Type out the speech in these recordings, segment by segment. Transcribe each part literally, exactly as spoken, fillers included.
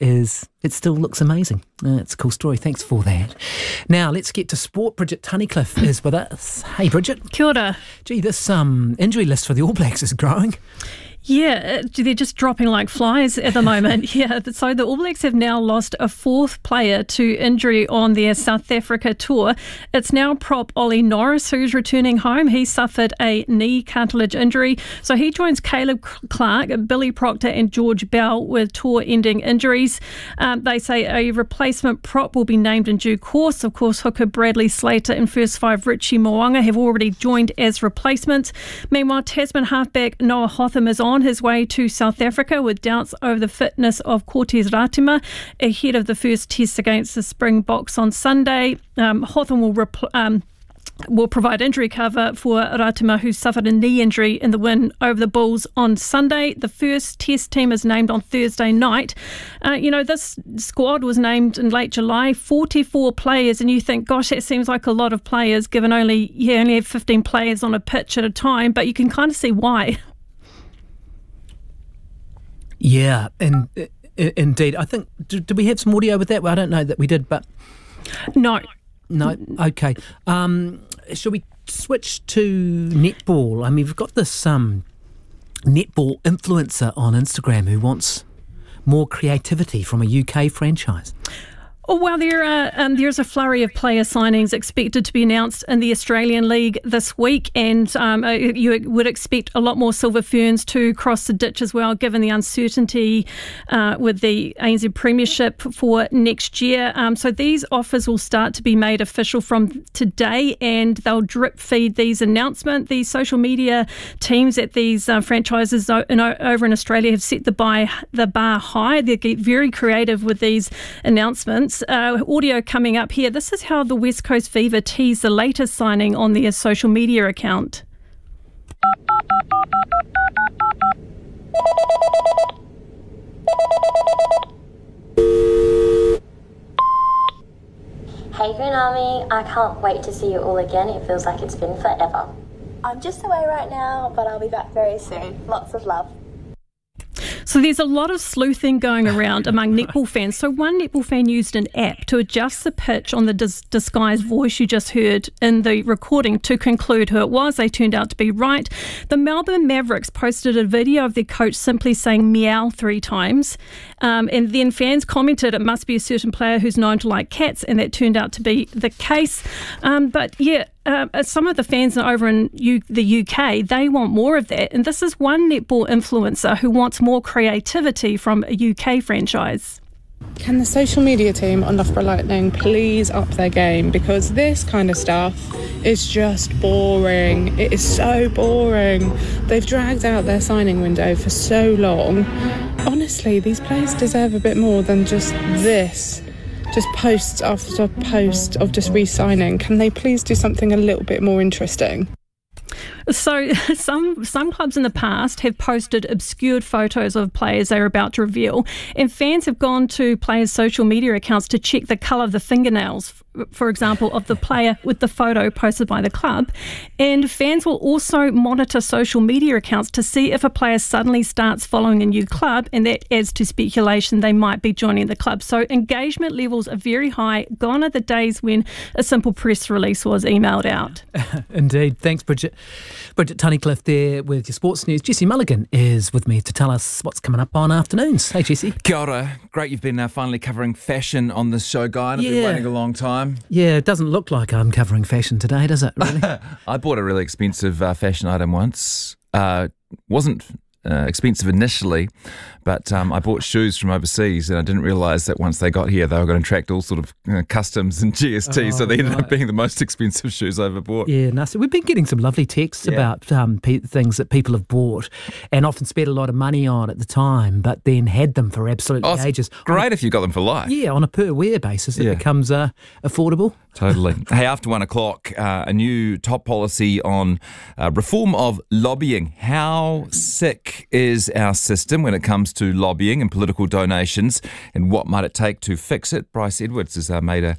is it still looks amazing. Uh, it's a cool story. Thanks for that. Now let's get to sport. Bridget Tunnicliffe is with us. Hey, Bridget. Kia ora. Gee, this um, injury list for the All Blacks is growing. Yeah, they're just dropping like flies at the moment. Yeah, so the All Blacks have now lost a fourth player to injury on their South Africa tour. It's now prop Ollie Norris who's returning home. He suffered a knee cartilage injury. So he joins Caleb Clark, Billy Proctor and George Bell with tour-ending injuries. Um, they say a replacement prop will be named in due course. Of course, hooker Bradley Slater and first five Richie Mo'unga have already joined as replacements. Meanwhile, Tasman halfback Noah Hotham is on his way to South Africa with doubts over the fitness of Cortez Ratima ahead of the first test against the Springboks on Sunday. Um, Hotham will repl- um, will provide injury cover for Ratima, who suffered a knee injury in the win over the Bulls on Sunday. The first test team is named on Thursday night. Uh, you know, this squad was named in late July, forty-four players, and you think, gosh, that seems like a lot of players given only, you only have fifteen players on a pitch at a time, but you can kind of see why. Yeah, and uh, indeed. I think, did, did we have some audio with that? Well, I don't know that we did, but... No. No, okay. Um, shall we switch to netball? I mean, we've got this um, netball influencer on Instagram who wants more creativity from a U K franchise. Oh, well, there are, um, there's a flurry of player signings expected to be announced in the Australian League this week, and um, you would expect a lot more Silver Ferns to cross the ditch as well, given the uncertainty uh, with the A N Z Premiership for next year. Um, so these offers will start to be made official from today, and they'll drip feed these announcements. These social media teams at these uh, franchises over in Australia have set the, by, the bar high. They get very creative with these announcements. Uh, audio coming up here. This is how the West Coast Fever teased the latest signing on their social media account. Hey Funami, I can't wait to see you all again. It feels like it's been forever. I'm just away right now, but I'll be back very soon. Lots of love. So there's a lot of sleuthing going around among netball fans. So one netball fan used an app to adjust the pitch on the dis- disguised voice you just heard in the recording to conclude who it was. They turned out to be right. The Melbourne Mavericks posted a video of their coach simply saying meow three times. Um, and then fans commented it must be a certain player who's known to like cats, and that turned out to be the case. Um, but yeah, Uh, some of the fans over in U- the U K, they want more of that. And this is one netball influencer who wants more creativity from a U K franchise. Can the social media team on Loughborough Lightning please up their game? Because this kind of stuff is just boring. It is so boring. They've dragged out their signing window for so long. Honestly, these players deserve a bit more than just this. Just post after post of just re-signing. Can they please do something a little bit more interesting? So some some clubs in the past have posted obscured photos of players they were about to reveal, and fans have gone to players' social media accounts to check the colour of the fingernails, for example, of the player with the photo posted by the club. And fans will also monitor social media accounts to see if a player suddenly starts following a new club, and that adds to speculation they might be joining the club. So engagement levels are very high. Gone are the days when a simple press release was emailed out. Indeed. Thanks, Bridget. Bridget Tunnicliffe there with your sports news. Jessie Mulligan is with me to tell us what's coming up on afternoons. Hey, Jessie. Kia ora. Great you've been uh, finally covering fashion on this show, Guy. I've Yeah. been waiting a long time. Yeah, it doesn't look like I'm covering fashion today, does it, really? I bought a really expensive uh, fashion item once. Uh, wasn't uh, expensive initially, but um, I bought shoes from overseas, and I didn't realise that once they got here, they were going to attract all sort of uh, customs and G S T, Oh, so they ended right. up being the most expensive shoes I ever bought. Yeah, no, so we've been getting some lovely texts Yeah. about um, pe- things that people have bought and often spent a lot of money on at the time, but then had them for absolutely Oh, it's ages. great if you got them for life. Yeah, on a per wear basis, it Yeah. becomes uh, affordable. Totally. Hey, after one o'clock, uh, a new top policy on uh, reform of lobbying. How sick is our system when it comes to lobbying and political donations, and what might it take to fix it? Bryce Edwards has uh, made a,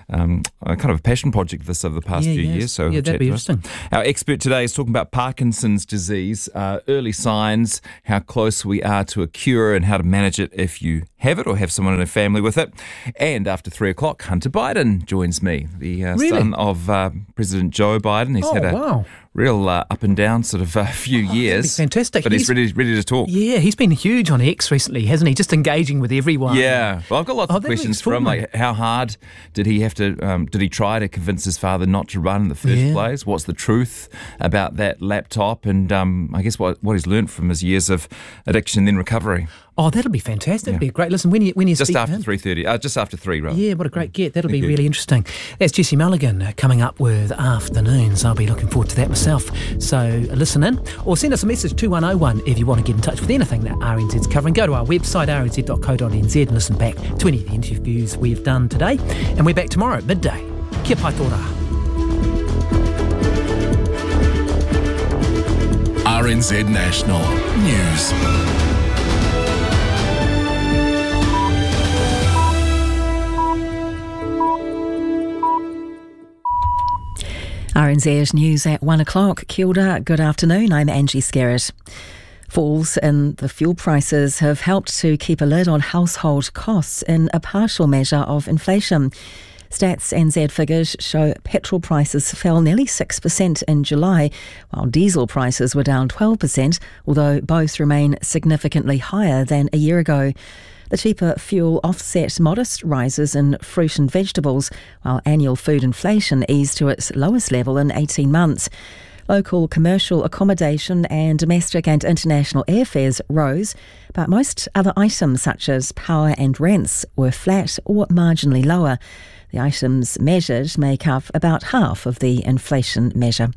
um, a kind of a passion project for this over the past Yeah, few yes. years. So Yeah, he'll that'd chat be to us. interesting. Our expert today is talking about Parkinson's disease, uh, early signs, how close we are to a cure, and how to manage it if you have it or have someone in a family with it. And after three o'clock, Hunter Biden joins me, the uh, Really? son of uh, President Joe Biden. He's Oh, had a wow. real uh, up and down sort of uh, few Oh, that'd be years. fantastic. But he's, He's- ready, ready to talk. Yeah, he's been huge on X recently, hasn't he? Just engaging with everyone. Yeah, well, I've got lots Oh, of that'd be questions from like how hard did he have to? Um, did he try to convince his father not to run in the first Yeah. place? What's the truth about that laptop? And um, I guess what what he's learnt from his years of addiction and then recovery. Oh, that'll be fantastic. It'll be great. Listen, when you when you Just speak to after him- three thirty, uh, just after three, rather. Yeah, what a great get. That'll be Thank you. really interesting. That's Jesse Mulligan uh, coming up with Afternoons. I'll be looking forward to that myself. So uh, listen in or send us a message two one oh one if you want to get in touch with anything that R N Z's covering. Go to our website, r n z dot co dot n z, and listen back to any of the interviews we've done today. And we're back tomorrow at midday. Kia pai tō rā. R N Z National News. R N Z News at one o'clock. Kia ora, good afternoon. I'm Angie Skerritt. Falls in the fuel prices have helped to keep a lid on household costs in a partial measure of inflation. Stats N Z figures show petrol prices fell nearly six percent in July, while diesel prices were down twelve percent, although both remain significantly higher than a year ago. The cheaper fuel offset modest rises in fruit and vegetables, while annual food inflation eased to its lowest level in eighteen months. Local commercial accommodation and domestic and international airfares rose, but most other items such as power and rents were flat or marginally lower. The items measured make up about half of the inflation measure.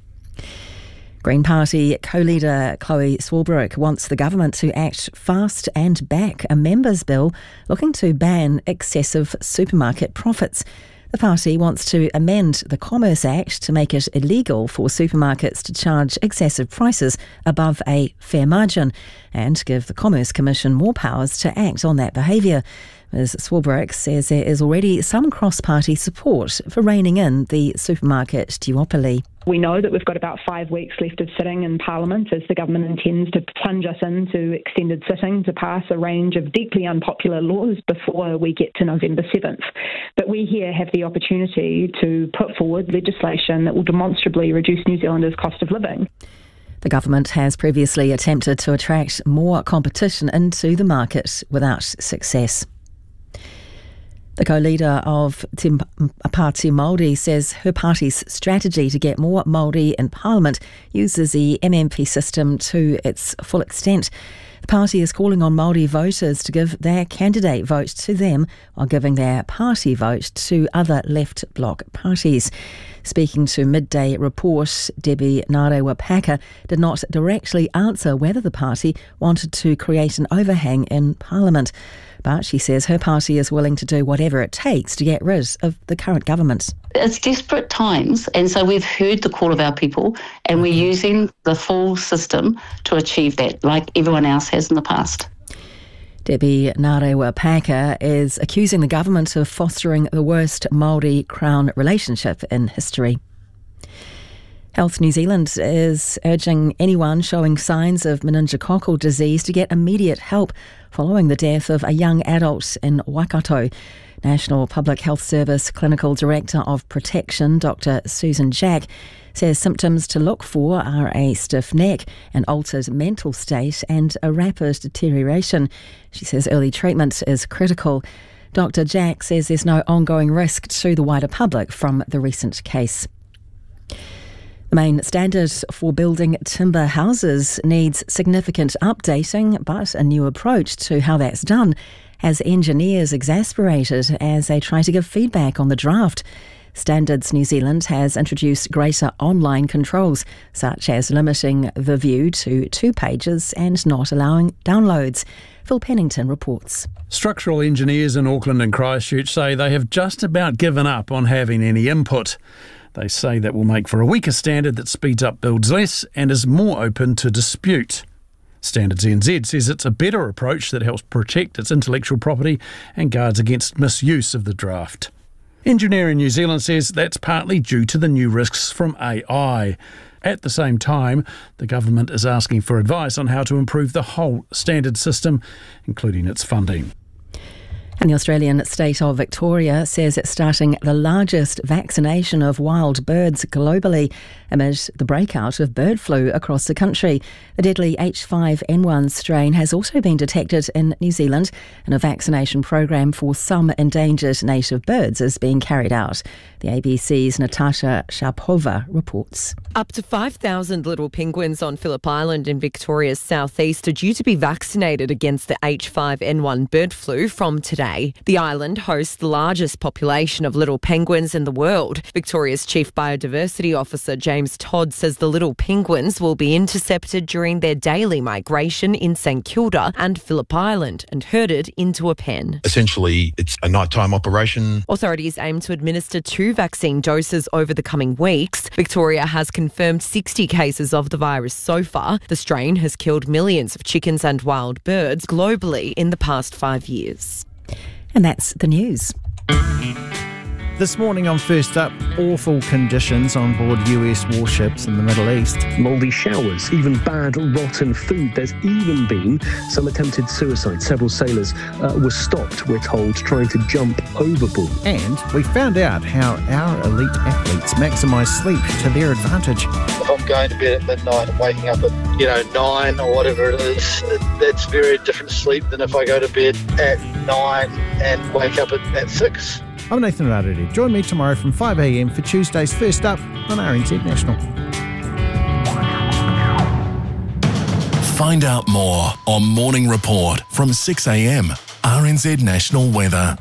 Green Party co-leader Chloe Swarbrick wants the government to act fast and back a members' bill looking to ban excessive supermarket profits. The party wants to amend the Commerce Act to make it illegal for supermarkets to charge excessive prices above a fair margin and give the Commerce Commission more powers to act on that behaviour. Miz Swarbrick says there is already some cross-party support for reining in the supermarket duopoly. We know that we've got about five weeks left of sitting in Parliament as the government intends to plunge us into extended sitting to pass a range of deeply unpopular laws before we get to November seventh. But we here have the opportunity to put forward legislation that will demonstrably reduce New Zealanders' cost of living. The government has previously attempted to attract more competition into the market without success. The co-leader of Te Pāti Māori says her party's strategy to get more Māori in Parliament uses the M M P system to its full extent. The party is calling on Māori voters to give their candidate vote to them while giving their party vote to other left bloc parties. Speaking to Midday Report, Debbie Ngarewa-Packer did not directly answer whether the party wanted to create an overhang in Parliament. But she says her party is willing to do whatever it takes to get rid of the current government. It's desperate times, and so we've heard the call of our people, and we're using the full system to achieve that, like everyone else has in the past. Debbie Ngarewa-Packer is accusing the government of fostering the worst Māori-Crown relationship in history. Health New Zealand is urging anyone showing signs of meningococcal disease to get immediate help following the death of a young adult in Waikato. National Public Health Service Clinical Director of Protection, Doctor Susan Jack, says symptoms to look for are a stiff neck, an altered mental state and a rapid deterioration. She says early treatment is critical. Doctor Jack says there's no ongoing risk to the wider public from the recent case. The main standard for building timber houses needs significant updating, but a new approach to how that's done has engineers exasperated as they try to give feedback on the draft. Standards New Zealand has introduced greater online controls, such as limiting the view to two pages and not allowing downloads. Phil Pennington reports. Structural engineers in Auckland and Christchurch say they have just about given up on having any input. They say that will make for a weaker standard that speeds up builds less and is more open to dispute. Standards N Z says it's a better approach that helps protect its intellectual property and guards against misuse of the draft. Engineering New Zealand says that's partly due to the new risks from A I. At the same time, the government is asking for advice on how to improve the whole standard system, including its funding. And the Australian state of Victoria says it's starting the largest vaccination of wild birds globally amid the breakout of bird flu across the country. The deadly H five N one strain has also been detected in New Zealand, and a vaccination program for some endangered native birds is being carried out. The A B C's Natasha Sharpova reports. Up to five thousand little penguins on Phillip Island in Victoria's southeast are due to be vaccinated against the H five N one bird flu from today. The island hosts the largest population of little penguins in the world. Victoria's Chief Biodiversity Officer James Todd says the little penguins will be intercepted during their daily migration in St Kilda and Phillip Island and herded into a pen. Essentially, it's a nighttime operation. Authorities aim to administer two vaccine doses over the coming weeks. Victoria has confirmed sixty cases of the virus so far. The strain has killed millions of chickens and wild birds globally in the past five years. And that's the news. This morning on First Up, awful conditions on board U S warships in the Middle East. Mouldy showers, even bad, rotten food. There's even been some attempted suicide. Several sailors uh, were stopped, we're told, trying to jump overboard. And we found out how our elite athletes maximise sleep to their advantage. If I'm going to bed at midnight and waking up at, you know, nine or whatever it is, that's very different sleep than if I go to bed at nine and wake up at, at six. I'm Nathan Rarere. Join me tomorrow from five a m for Tuesday's First Up on R N Z National. Find out more on Morning Report from six a m. R N Z National Weather.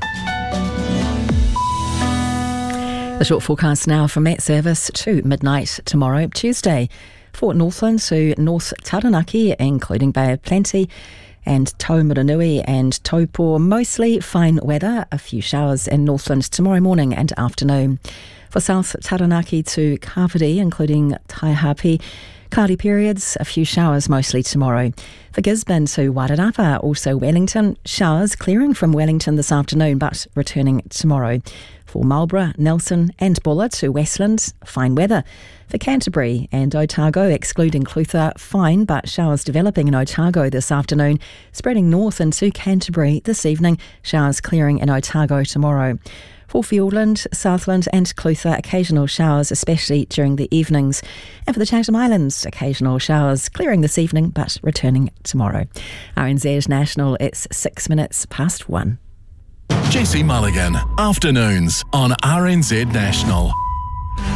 The short forecast now from Met Service to midnight tomorrow, Tuesday. For Northland to North Taranaki, including Bay of Plenty, and Taumaranui and Taupo, mostly fine weather, a few showers in Northland tomorrow morning and afternoon. For South Taranaki to Kapiti, including Taihape, cloudy periods, a few showers mostly tomorrow. For Gisborne to Wairarapa, also Wellington, showers clearing from Wellington this afternoon but returning tomorrow. For Marlborough, Nelson and Buller to Westland, fine weather. For Canterbury and Otago, excluding Clutha, fine but showers developing in Otago this afternoon, spreading north into Canterbury this evening, showers clearing in Otago tomorrow. For Fiordland, Southland and Clutha, occasional showers, especially during the evenings. And for the Chatham Islands, occasional showers clearing this evening but returning tomorrow. R N Z National, it's six minutes past one. Jesse Mulligan, afternoons on R N Z National.